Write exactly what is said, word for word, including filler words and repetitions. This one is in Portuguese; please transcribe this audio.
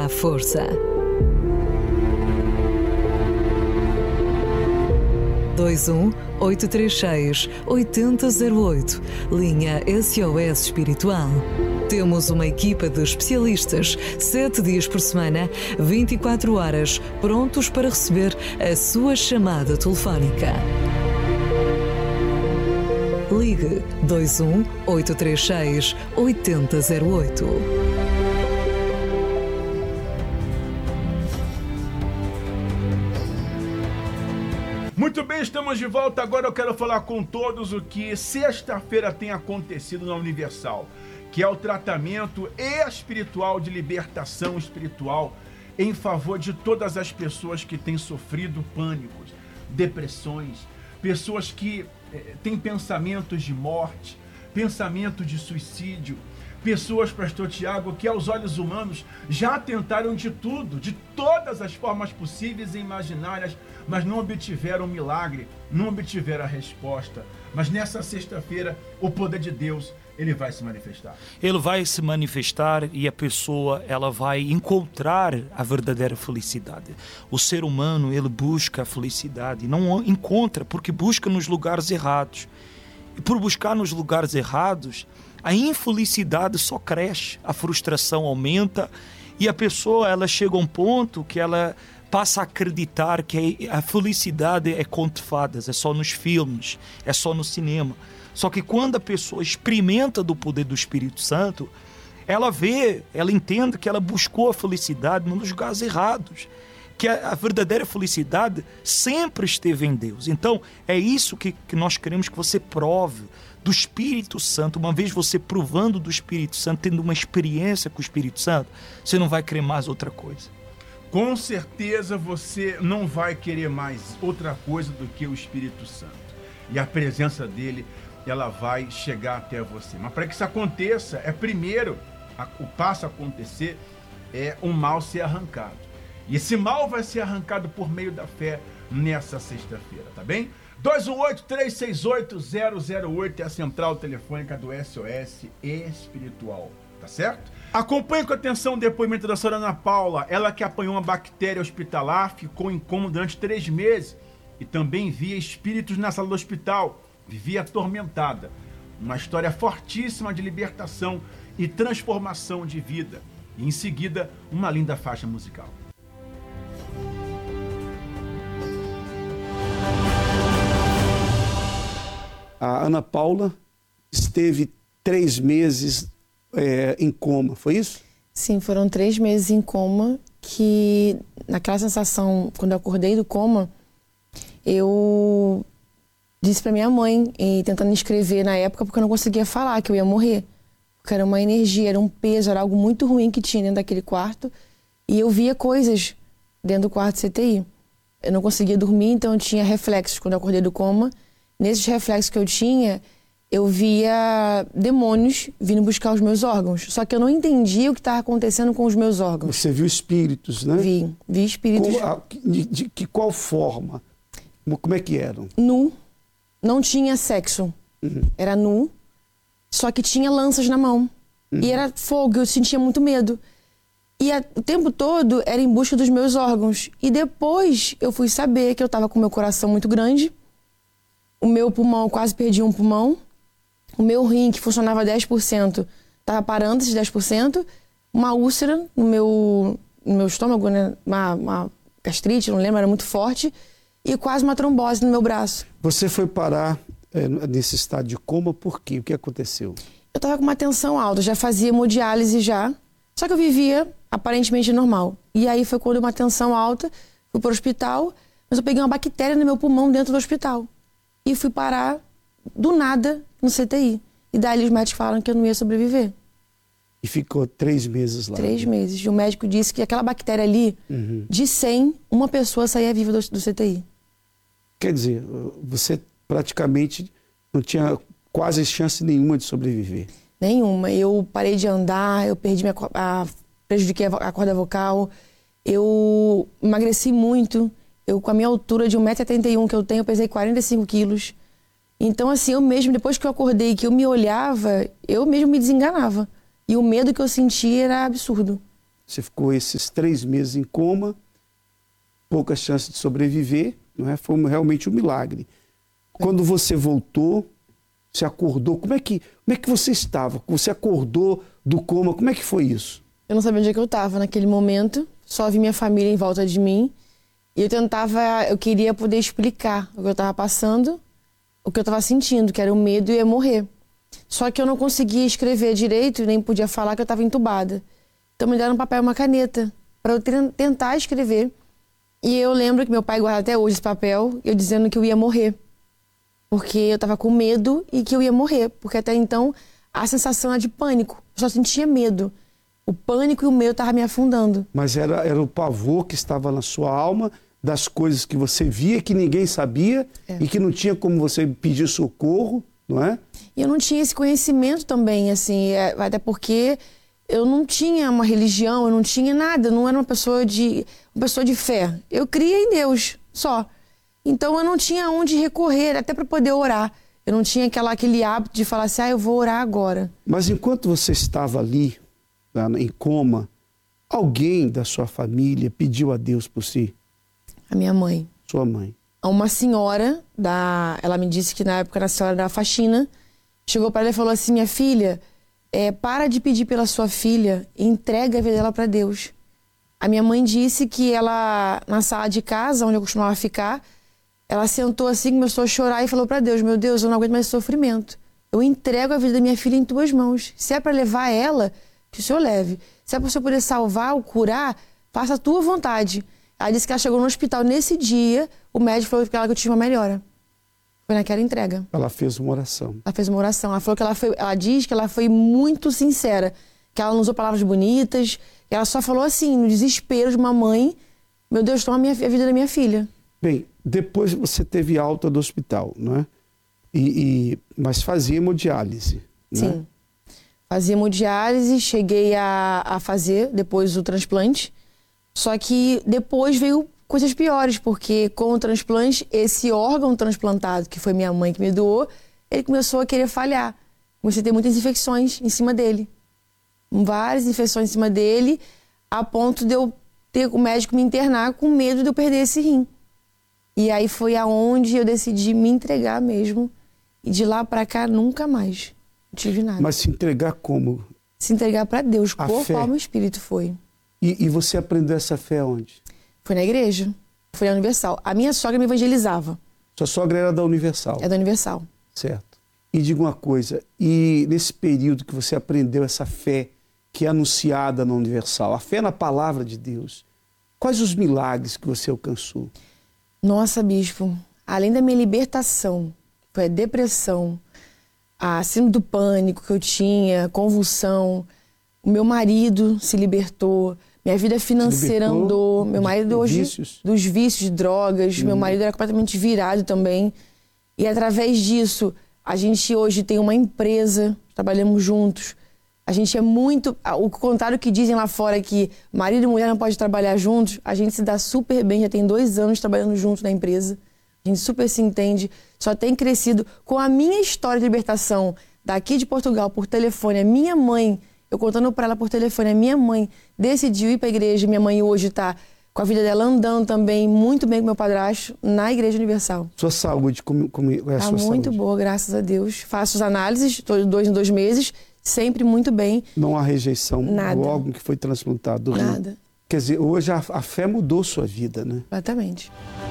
dá força. dois um oito três seis oito zero zero oito, linha S O S Espiritual. Temos uma equipa de especialistas, sete dias por semana, vinte e quatro horas, prontos para receber a sua chamada telefónica. Ligue dois um oito três seis oito zero oito. Muito bem, estamos de volta. Agora eu quero falar com todos o que sexta-feira tem acontecido na Universal, que é o tratamento espiritual de libertação espiritual em favor de todas as pessoas que têm sofrido pânicos, depressões, pessoas que eh, têm pensamentos de morte, pensamento de suicídio, pessoas, pastor Tiago, que aos olhos humanos já tentaram de tudo, de todas as formas possíveis e imaginárias, mas não obtiveram milagre, não obtiveram a resposta. Mas nessa sexta-feira, o poder de Deus, ele vai se manifestar. Ele vai se manifestar e a pessoa, ela vai encontrar a verdadeira felicidade. O ser humano, ele busca a felicidade, não encontra porque busca nos lugares errados. E por buscar nos lugares errados, a infelicidade só cresce, a frustração aumenta e a pessoa, ela chega a um ponto que ela passa a acreditar que a felicidade é conto de fadas, é só nos filmes, é só no cinema. Só que quando a pessoa experimenta do poder do Espírito Santo, ela vê, ela entende que ela buscou a felicidade nos lugares errados, que a, a verdadeira felicidade sempre esteve em Deus. Então, é isso que, que nós queremos que você prove do Espírito Santo. Uma vez você provando do Espírito Santo, tendo uma experiência com o Espírito Santo, você não vai querer mais outra coisa. Com certeza você não vai querer mais outra coisa do que o Espírito Santo. E a presença dele, ela vai chegar até você. Mas para que isso aconteça, é primeiro, a, o passo a acontecer é o mal ser arrancado. E esse mal vai ser arrancado por meio da fé nessa sexta-feira, tá bem? dois um oito três seis oito zero zero oito é a central telefônica do S O S Espiritual, tá certo? Acompanhe com atenção o depoimento da senhora Ana Paula, ela que apanhou uma bactéria hospitalar, ficou em coma durante três meses e também via espíritos na sala do hospital, vivia atormentada. Uma história fortíssima de libertação e transformação de vida. E em seguida, uma linda faixa musical. A Ana Paula esteve três meses é, em coma, foi isso? Sim, foram três meses em coma, que naquela sensação, quando eu acordei do coma, eu disse para minha mãe, e tentando me escrever na época, porque eu não conseguia falar que eu ia morrer. Porque era uma energia, era um peso, era algo muito ruim que tinha dentro daquele quarto. E eu via coisas dentro do quarto C T I. Eu não conseguia dormir, então eu tinha reflexos quando eu acordei do coma. Nesses reflexos que eu tinha, eu via demônios vindo buscar os meus órgãos. Só que eu não entendia o que estava acontecendo com os meus órgãos. Você viu espíritos, né? Vi, vi espíritos. Com, a, de, de, de qual forma? Como é que eram? Nu. Não tinha sexo. Uhum. Era nu. Só que tinha lanças na mão. Uhum. E era fogo, eu sentia muito medo. E a, o tempo todo era em busca dos meus órgãos. E depois eu fui saber que eu estava com o meu coração muito grande. O meu pulmão, eu quase perdi um pulmão. O meu rim, que funcionava dez por cento, estava parando esses dez por cento. Uma úlcera no meu, no meu estômago, né? Uma, uma gastrite, não lembro, era muito forte. E quase uma trombose no meu braço. Você foi parar é, nesse estado de coma por quê? O que aconteceu? Eu estava com uma tensão alta, já fazia hemodiálise já. Só que eu vivia aparentemente normal. E aí foi quando uma tensão alta, fui para o hospital, mas eu peguei uma bactéria no meu pulmão dentro do hospital. E fui parar do nada no C T I. E daí os médicos falaram que eu não ia sobreviver. E ficou três meses lá? Três né? meses. E o médico disse que aquela bactéria ali, uhum. de cem, uma pessoa saía viva do, do C T I. Quer dizer, você praticamente não tinha quase chance nenhuma de sobreviver. Nenhuma. Eu parei de andar, eu perdi minha, a, prejudiquei a corda vocal, eu emagreci muito. Eu, com a minha altura de um metro e oitenta e um que eu tenho, eu pesei quarenta e cinco quilos. Então, assim, eu mesmo, depois que eu acordei, que eu me olhava, eu mesmo me desenganava. E o medo que eu sentia era absurdo. Você ficou esses três meses em coma, pouca chance de sobreviver, não é? Foi realmente um milagre. Quando você voltou, você acordou, como é que, como é que você estava? Você acordou do coma, como é que foi isso? Eu não sabia onde é que eu estava naquele momento, só vi minha família em volta de mim e eu tentava, eu queria poder explicar o que eu estava passando, o que eu estava sentindo, que era o medo e ia morrer. Só que eu não conseguia escrever direito, nem podia falar que eu estava entubada. Então me deram um papel e uma caneta para eu tentar escrever. E eu lembro que meu pai guarda até hoje esse papel, eu dizendo que eu ia morrer. Porque eu estava com medo e que eu ia morrer. Porque até então a sensação era de pânico. Eu só sentia medo. O pânico e o medo estavam me afundando. Mas era, era o pavor que estava na sua alma, das coisas que você via, que ninguém sabia, é. E que não tinha como você pedir socorro, não é? E eu não tinha esse conhecimento também, assim, é, até porque eu não tinha uma religião, eu não tinha nada, eu não era uma pessoa de, uma pessoa de fé. Eu cria em Deus, só. Então eu não tinha onde recorrer, até para poder orar. Eu não tinha aquela, aquele hábito de falar assim, ah, eu vou orar agora. Mas enquanto você estava ali, em coma, alguém da sua família pediu a Deus por si? A minha mãe. Sua mãe. Uma senhora, da, ela me disse que na época era a senhora da faxina, chegou para ela e falou assim, minha filha, é, para de pedir pela sua filha, entrega a vida dela para Deus. A minha mãe disse que ela, na sala de casa, onde eu costumava ficar, ela sentou assim, começou a chorar e falou para Deus, meu Deus, eu não aguento mais sofrimento. Eu entrego a vida da minha filha em tuas mãos. Se é para levar ela, que o Senhor leve. Se é para o Senhor poder salvar ou curar, faça a tua vontade. Ela disse que ela chegou no hospital nesse dia, o médico falou para ela que eu tinha uma melhora. Foi naquela entrega. Ela fez uma oração. Ela fez uma oração. Ela falou que ela foi, ela diz que ela foi muito sincera, que ela não usou palavras bonitas, ela só falou assim, no desespero de uma mãe, meu Deus, toma a, minha, a vida da minha filha. Bem, depois você teve alta do hospital, não é? E, e, mas fazia hemodiálise, Sim. Né? Fazia hemodiálise, cheguei a, a fazer depois o transplante. Só que depois veio coisas piores, porque com o transplante, esse órgão transplantado, que foi minha mãe que me doou, ele começou a querer falhar. Comecei a ter muitas infecções em cima dele. Várias infecções em cima dele, a ponto de eu ter o médico me internar com medo de eu perder esse rim. E aí foi aonde eu decidi me entregar mesmo. E de lá pra cá, nunca mais. Não tive nada. Mas se entregar como? Se entregar para Deus, a corpo, fé. alma e espírito foi. E, e você aprendeu essa fé onde? Foi na igreja. Foi na Universal. A minha sogra me evangelizava. Sua sogra era da Universal? É da Universal. Certo. E diga uma coisa, e nesse período que você aprendeu essa fé que é anunciada na Universal, a fé na palavra de Deus, quais os milagres que você alcançou? Nossa, bispo, além da minha libertação, foi a depressão, a síndrome do pânico que eu tinha, convulsão, o meu marido se libertou, minha vida financeira andou, meu marido hoje, vícios? dos vícios, drogas, hum. meu marido era completamente virado também. E através disso, a gente hoje tem uma empresa, trabalhamos juntos. A gente é muito... O contrário que dizem lá fora que marido e mulher não podem trabalhar juntos, a gente se dá super bem, já tem dois anos trabalhando juntos na empresa. A gente super se entende, só tem crescido. Com a minha história de libertação daqui de Portugal por telefone, a minha mãe, eu contando para ela por telefone, a minha mãe decidiu ir para a igreja. Minha mãe hoje está com a vida dela andando também muito bem com meu padrasto na Igreja Universal. Sua saúde, como, como é a tá sua muito saúde? boa, graças a Deus. Faço as análises, todos dois em dois meses, sempre muito bem. Não há rejeição Nada. do órgão que foi transplantado do rim? Nada. Quer dizer, hoje a, a fé mudou sua vida, né? Exatamente.